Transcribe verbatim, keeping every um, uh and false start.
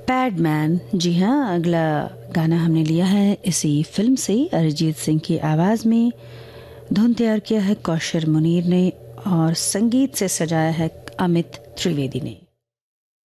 पैडमैन। जी हाँ, अगला गाना हमने लिया है इसी फिल्म से, अरिजीत सिंह की आवाज़ में। धुन तैयार किया है कौशर मुनीर ने और संगीत से सजाया है अमित त्रिवेदी ने।